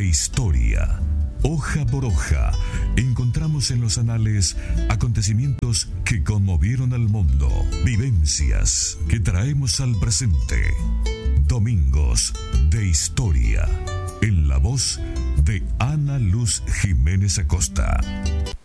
historia. Hoja por hoja, encontramos en los anales acontecimientos que conmovieron al mundo, vivencias que traemos al presente. Domingos de Historia, en la voz de Ana Luz Jiménez Acosta.